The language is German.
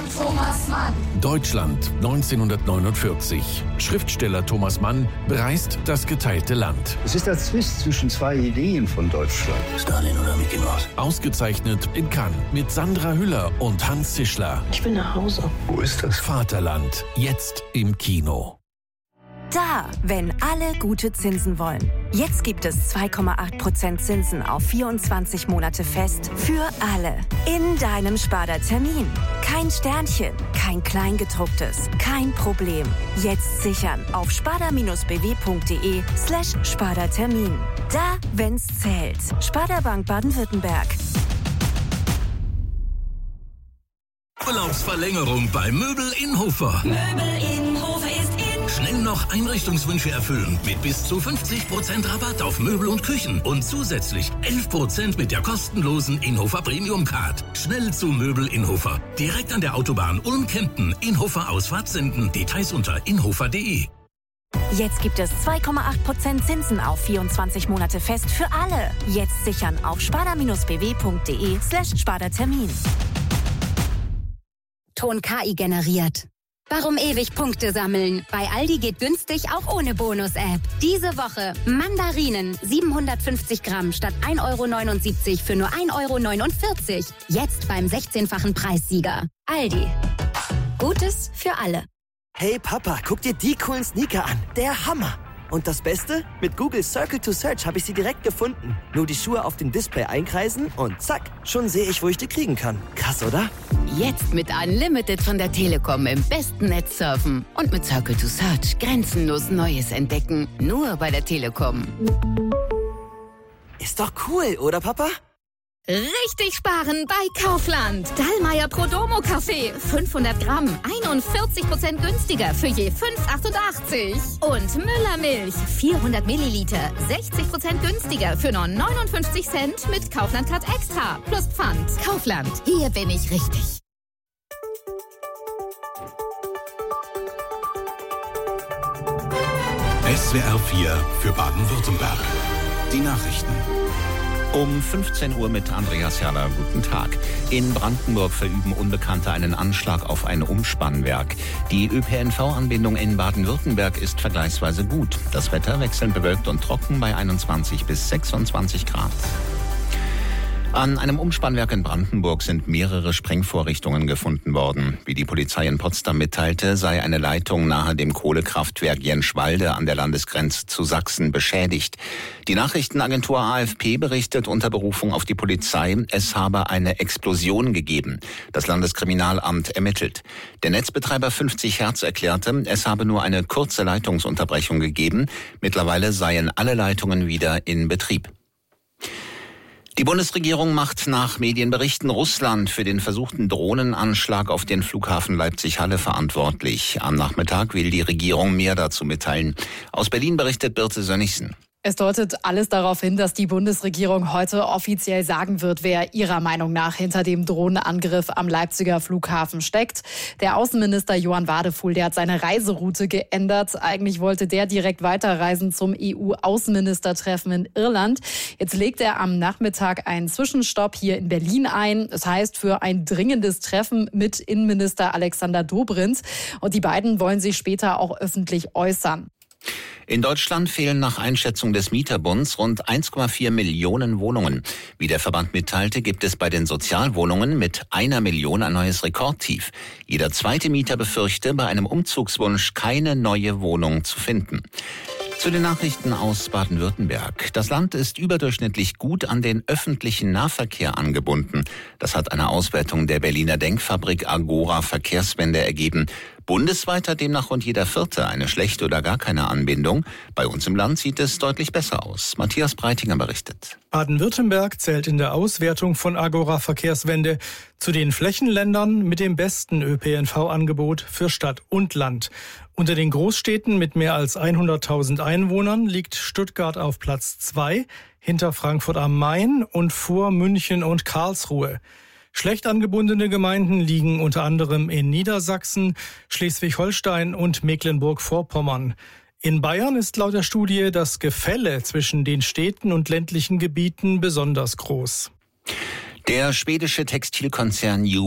Thomas Mann. Deutschland 1949. Schriftsteller Thomas Mann bereist das geteilte Land. Es ist der Zwist zwischen zwei Ideen von Deutschland. Stalin oder Mickey Mouse? Ausgezeichnet in Cannes mit Sandra Hüller und Hans Zischler. Ich will nach Hause. Wo ist das? Vaterland. Jetzt im Kino. Da, wenn alle gute Zinsen wollen. Jetzt gibt es 2,8% Zinsen auf 24 Monate fest für alle. In deinem Sparda-Termin. Kein Sternchen, kein Kleingedrucktes, kein Problem. Jetzt sichern auf sparda-bw.de/Sparda-Termin. Da, wenn's zählt. Sparda Bank Baden-Württemberg. Urlaubsverlängerung bei Möbel in Hofer. Möbel in Hofer ist in. Schnell noch Einrichtungswünsche erfüllen mit bis zu 50% Rabatt auf Möbel und Küchen und zusätzlich 11% mit der kostenlosen Inhofer Premium Card. Schnell zu Möbel in Hofer. Direkt an der Autobahn Ulm-Kempten. Inhofer Ausfahrt senden. Details unter inhofer.de. Jetzt gibt es 2,8% Zinsen auf 24 Monate fest für alle. Jetzt sichern auf sparda-bw.de/Sparda-Termin. Ton KI generiert. Warum ewig Punkte sammeln? Bei Aldi geht günstig auch ohne Bonus-App. Diese Woche Mandarinen 750 Gramm statt 1,79 € für nur 1,49 €. Jetzt beim 16-fachen Preissieger. Aldi. Gutes für alle. Hey Papa, guck dir die coolen Sneaker an. Der Hammer. Und das Beste? Mit Google Circle to Search habe ich sie direkt gefunden. Nur die Schuhe auf dem Display einkreisen und zack, schon sehe ich, wo ich die kriegen kann. Krass, oder? Jetzt mit Unlimited von der Telekom im besten Netz surfen. Und mit Circle to Search grenzenlos Neues entdecken. Nur bei der Telekom. Ist doch cool, oder Papa? Richtig sparen bei Kaufland. Dallmayr Prodomo Kaffee. 500 Gramm. 41% günstiger für je 5,88. Und Müller Milch. 400 Milliliter. 60% günstiger für nur 59 Cent mit Kaufland Card Extra. Plus Pfand. Kaufland. Hier bin ich richtig. SWR 4 für Baden-Württemberg. Die Nachrichten. Um 15 Uhr mit Andreas Herrler. Guten Tag. In Brandenburg verüben Unbekannte einen Anschlag auf ein Umspannwerk. Die ÖPNV-Anbindung in Baden-Württemberg ist vergleichsweise gut. Das Wetter wechselnd bewölkt und trocken bei 21 bis 26 Grad. An einem Umspannwerk in Brandenburg sind mehrere Sprengvorrichtungen gefunden worden. Wie die Polizei in Potsdam mitteilte, sei eine Leitung nahe dem Kohlekraftwerk Jenschwalde an der Landesgrenze zu Sachsen beschädigt. Die Nachrichtenagentur AFP berichtet unter Berufung auf die Polizei, es habe eine Explosion gegeben. Das Landeskriminalamt ermittelt. Der Netzbetreiber 50 Hertz erklärte, es habe nur eine kurze Leitungsunterbrechung gegeben. Mittlerweile seien alle Leitungen wieder in Betrieb. Die Bundesregierung macht nach Medienberichten Russland für den versuchten Drohnenanschlag auf den Flughafen Leipzig-Halle verantwortlich. Am Nachmittag will die Regierung mehr dazu mitteilen. Aus Berlin berichtet Birte Sönnigsen. Es deutet alles darauf hin, dass die Bundesregierung heute offiziell sagen wird, wer ihrer Meinung nach hinter dem Drohnenangriff am Leipziger Flughafen steckt. Der Außenminister Johann Wadefuhl, der hat seine Reiseroute geändert. Eigentlich wollte der direkt weiterreisen zum EU-Außenministertreffen in Irland. Jetzt legt er am Nachmittag einen Zwischenstopp hier in Berlin ein. Das heißt, für ein dringendes Treffen mit Innenminister Alexander Dobrindt. Und die beiden wollen sich später auch öffentlich äußern. In Deutschland fehlen nach Einschätzung des Mieterbunds rund 1,4 Millionen Wohnungen. Wie der Verband mitteilte, gibt es bei den Sozialwohnungen mit 1 Million ein neues Rekordtief. Jeder zweite Mieter befürchte, bei einem Umzugswunsch keine neue Wohnung zu finden. Zu den Nachrichten aus Baden-Württemberg. Das Land ist überdurchschnittlich gut an den öffentlichen Nahverkehr angebunden. Das hat eine Auswertung der Berliner Denkfabrik Agora Verkehrswende ergeben. Bundesweit hat demnach rund jeder Vierte eine schlechte oder gar keine Anbindung. Bei uns im Land sieht es deutlich besser aus. Matthias Breitinger berichtet. Baden-Württemberg zählt in der Auswertung von Agora Verkehrswende zu den Flächenländern mit dem besten ÖPNV-Angebot für Stadt und Land. Unter den Großstädten mit mehr als 100.000 Einwohnern liegt Stuttgart auf Platz 2, hinter Frankfurt am Main und vor München und Karlsruhe. Schlecht angebundene Gemeinden liegen unter anderem in Niedersachsen, Schleswig-Holstein und Mecklenburg-Vorpommern. In Bayern ist laut der Studie das Gefälle zwischen den Städten und ländlichen Gebieten besonders groß. Der schwedische Textilkonzern